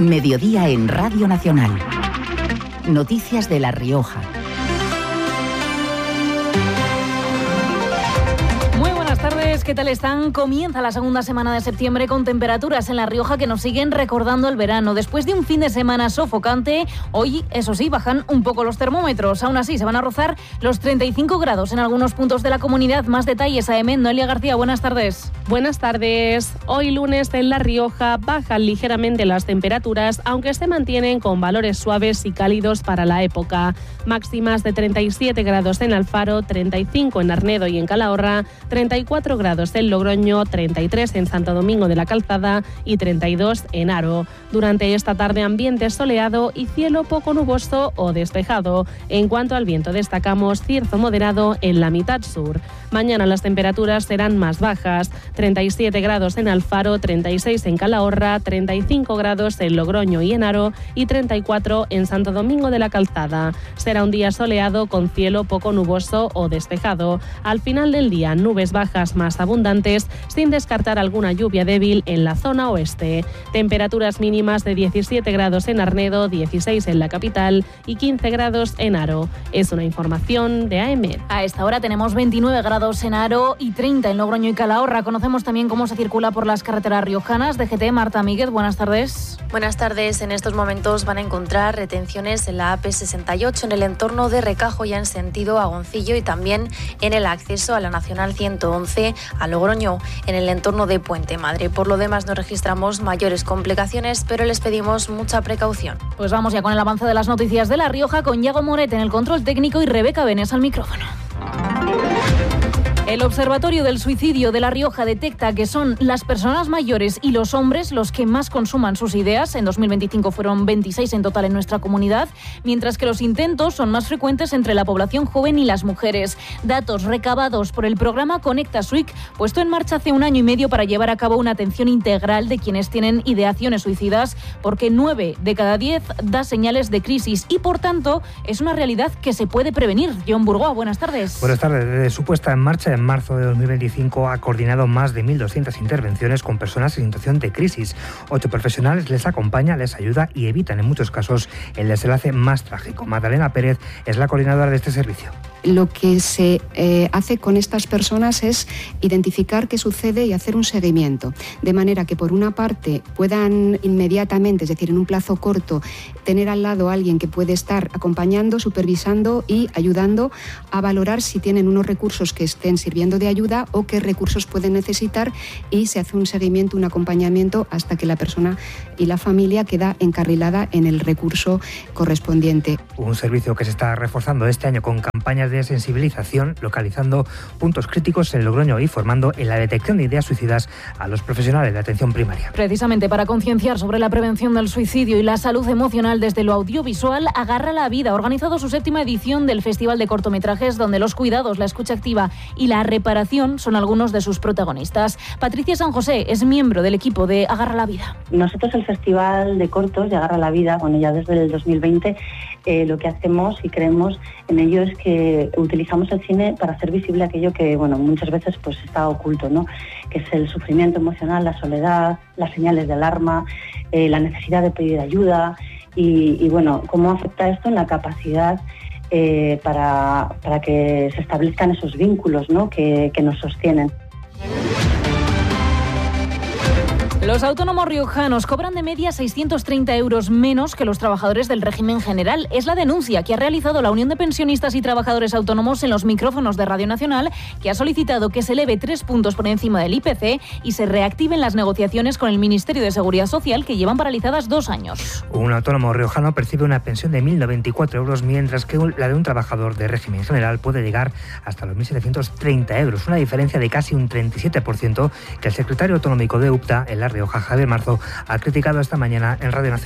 Mediodía en Radio Nacional. Noticias de La Rioja. ¿Qué tal están? Comienza la segunda semana de septiembre con temperaturas en La Rioja que nos siguen recordando el verano. Después de un fin de semana sofocante, hoy, eso sí, bajan un poco los termómetros. Aún así, se van a rozar los 35 grados en algunos puntos de la comunidad. Más detalles, AM. Noelia García, buenas tardes. Buenas tardes. Hoy lunes en La Rioja bajan ligeramente las temperaturas, aunque se mantienen con valores suaves y cálidos para la época. Máximas de 37 grados en Alfaro, 35 en Arnedo y en Calahorra, 34 grados en Logroño, 33 en Santo Domingo de la Calzada y 32 en Haro. Durante esta tarde ambiente soleado y cielo poco nuboso o despejado. En cuanto al viento destacamos cierzo moderado en la mitad sur. Mañana las temperaturas serán más bajas, 37 grados en Alfaro, 36 en Calahorra, 35 grados en Logroño y en Haro y 34 en Santo Domingo de la Calzada. Será un día soleado con cielo poco nuboso o despejado. Al final del día nubes bajas más abundantes, sin descartar alguna lluvia débil en la zona oeste. Temperaturas mínimas de 17 grados en Arnedo, 16 en la capital y 15 grados en Haro. Es una información de AEMET. A esta hora tenemos 29 grados en Haro y 30 en Logroño y Calahorra. Conocemos también cómo se circula por las carreteras riojanas. DGT, Marta Míguez, buenas tardes. Buenas tardes. En estos momentos van a encontrar retenciones en la AP68 en el entorno de Recajo ya en sentido Agoncillo y también en el acceso a la Nacional 111 a Logroño en el entorno de Puente Madre. Por lo demás no registramos mayores complicaciones, pero les pedimos mucha precaución. Pues vamos ya con el avance de las noticias de La Rioja con Iago Moret en el control técnico y Rebeca Benes al micrófono. El Observatorio del Suicidio de La Rioja detecta que son las personas mayores y los hombres los que más consuman sus ideas. En 2025 fueron 26 en total en nuestra comunidad, mientras que los intentos son más frecuentes entre la población joven y las mujeres. Datos recabados por el programa Conecta Suic, puesto en marcha hace 1 año y medio para llevar a cabo una atención integral de quienes tienen ideaciones suicidas, porque 9 de cada 10 da señales de crisis y, por tanto, es una realidad que se puede prevenir. John Burgoa, buenas tardes. Buenas tardes. Desde su puesta en marcha en marzo de 2025 ha coordinado más de 1.200 intervenciones con personas en situación de crisis. 8 profesionales les acompañan, les ayuda y evitan en muchos casos el desenlace más trágico. Magdalena Pérez es la coordinadora de este servicio. Lo que se hace con estas personas es identificar qué sucede y hacer un seguimiento, de manera que por una parte puedan inmediatamente, es decir, en un plazo corto, tener al lado a alguien que puede estar acompañando, supervisando y ayudando a valorar si tienen unos recursos que estén sirviendo de ayuda o qué recursos pueden necesitar, y se hace un seguimiento, un acompañamiento hasta que la persona y la familia queda encarrilada en el recurso correspondiente. Un servicio que se está reforzando este año con campañas de sensibilización, localizando puntos críticos en Logroño y formando en la detección de ideas suicidas a los profesionales de atención primaria. Precisamente para concienciar sobre la prevención del suicidio y la salud emocional desde lo audiovisual, Agarra la Vida ha organizado su 7ª edición del Festival de Cortometrajes, donde los cuidados, la escucha activa y la reparación son algunos de sus protagonistas. Patricia San José es miembro del equipo de Agarra la Vida. Nosotros el Festival de Cortos de Agarra la Vida, ya desde el 2020, lo que hacemos y creemos en ello es que utilizamos el cine para hacer visible aquello que muchas veces pues está oculto, ¿no? Que es el sufrimiento emocional, la soledad, las señales de alarma, la necesidad de pedir ayuda y cómo afecta esto en la capacidad para que se establezcan esos vínculos, ¿no? que nos sostienen. Los autónomos riojanos cobran de media 630 euros menos que los trabajadores del régimen general. Es la denuncia que ha realizado la Unión de Pensionistas y Trabajadores Autónomos en los micrófonos de Radio Nacional, que ha solicitado que se eleve 3 puntos por encima del IPC y se reactiven las negociaciones con el Ministerio de Seguridad Social, que llevan paralizadas 2 años. Un autónomo riojano percibe una pensión de 1.094 euros, mientras que la de un trabajador de régimen general puede llegar hasta los 1.730 euros, una diferencia de casi un 37% que el secretario autonómico de UPTA en La Rioja, Javier Marzo, ha criticado esta mañana en Radio Nacional.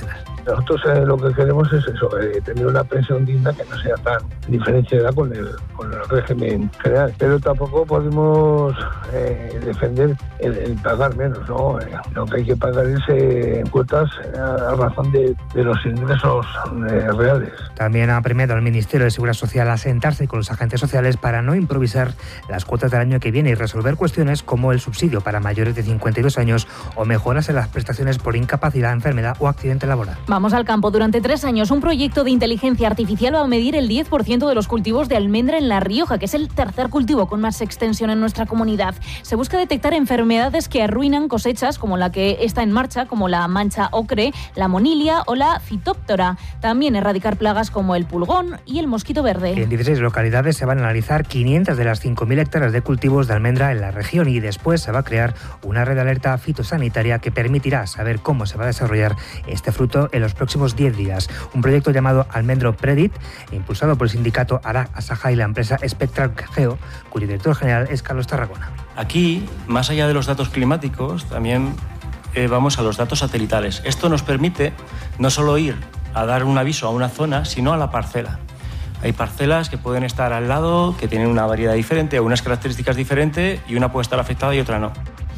Nosotros lo que queremos es eso, tener una pensión digna que no sea tan diferenciada con el régimen general, pero tampoco podemos defender el pagar menos, ¿no? Lo que hay que pagar es cuotas a razón de los ingresos reales. También ha premiado al Ministerio de Seguridad Social a sentarse con los agentes sociales para no improvisar las cuotas del año que viene y resolver cuestiones como el subsidio para mayores de 52 años o mejoras en las prestaciones por incapacidad, enfermedad o accidente laboral. Vamos al campo. Durante 3 años, un proyecto de inteligencia artificial va a medir el 10% de los cultivos de almendra en La Rioja, que es el tercer cultivo con más extensión en nuestra comunidad. Se busca detectar enfermedades que arruinan cosechas, como la que está en marcha, como la mancha ocre, la monilia o la fitóptora. También erradicar plagas como el pulgón y el mosquito verde. En 16 localidades se van a analizar 500 de las 5.000 hectáreas de cultivos de almendra en la región y después se va a crear una red de alerta fitosanitaria que permitirá saber cómo se va a desarrollar este fruto en los próximos 10 días. Un proyecto llamado Almendro Predit, impulsado por el sindicato Ara Asaja y la empresa Spectral Geo, cuyo director general es Carlos Tarragona. Aquí, más allá de los datos climáticos, también vamos a los datos satelitales. Esto nos permite no solo ir a dar un aviso a una zona, sino a la parcela. Hay parcelas que pueden estar al lado, que tienen una variedad diferente, unas características diferentes, y una puede estar afectada y otra no.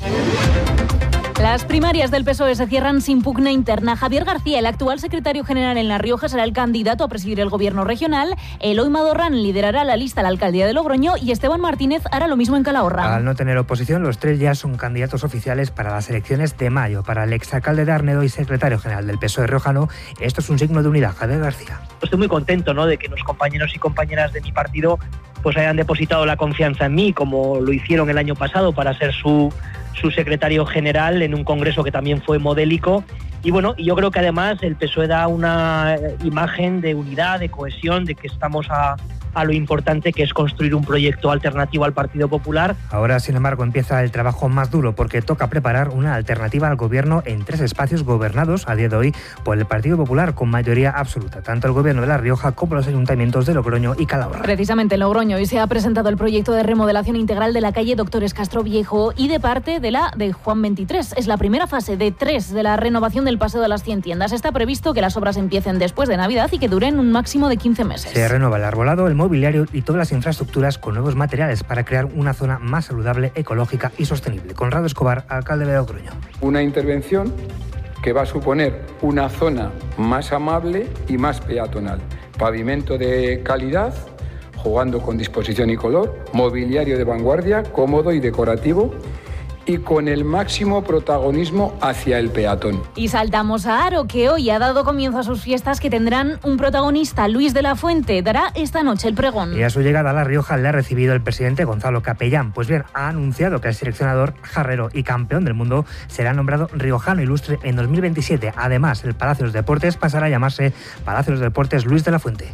Las primarias del PSOE se cierran sin pugna interna. Javier García, el actual secretario general en La Rioja, será el candidato a presidir el gobierno regional. Eloy Madorrán liderará la lista a la alcaldía de Logroño y Esteban Martínez hará lo mismo en Calahorra. Al no tener oposición, los 3 ya son candidatos oficiales para las elecciones de mayo. Para el exalcalde de Arnedo y secretario general del PSOE riojano, esto es un signo de unidad. Javier García. Estoy muy contento, ¿no?, de que los compañeros y compañeras de mi partido pues hayan depositado la confianza en mí, como lo hicieron el año pasado para ser su secretario general en un congreso que también fue modélico. Y bueno, yo creo que además el PSOE da una imagen de unidad, de cohesión, de que estamos a lo importante que es construir un proyecto alternativo al Partido Popular. Ahora, sin embargo, empieza el trabajo más duro porque toca preparar una alternativa al gobierno en 3 espacios gobernados a día de hoy por el Partido Popular con mayoría absoluta, tanto el gobierno de La Rioja como los ayuntamientos de Logroño y Calahorra. Precisamente en Logroño hoy se ha presentado el proyecto de remodelación integral de la calle Doctores Castro Viejo y de parte de la de Juan 23. Es la primera fase de 3 de la renovación del Paseo de las 100 tiendas. Está previsto que las obras empiecen después de Navidad y que duren un máximo de 15 meses. Se renueva el arbolado, el mobiliario y todas las infraestructuras con nuevos materiales para crear una zona más saludable, ecológica y sostenible. Conrado Escobar, alcalde de Logroño. Una intervención que va a suponer una zona más amable y más peatonal. Pavimento de calidad, jugando con disposición y color, mobiliario de vanguardia, cómodo y decorativo, y con el máximo protagonismo hacia el peatón. Y saltamos a Haro, que hoy ha dado comienzo a sus fiestas que tendrán un protagonista, Luis de la Fuente. Dará esta noche el pregón. Y a su llegada a La Rioja le ha recibido el presidente Gonzalo Capellán. Pues bien, ha anunciado que el seleccionador jarrero y campeón del mundo será nombrado riojano ilustre en 2027. Además, el Palacio de los Deportes pasará a llamarse Palacio de los Deportes Luis de la Fuente.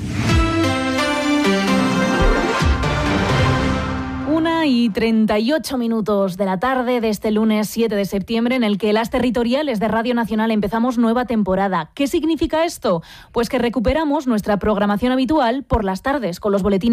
1:38 de la tarde de este lunes 7 de septiembre, en el que las territoriales de Radio Nacional empezamos nueva temporada. ¿Qué significa esto? Pues que recuperamos nuestra programación habitual por las tardes con los boletines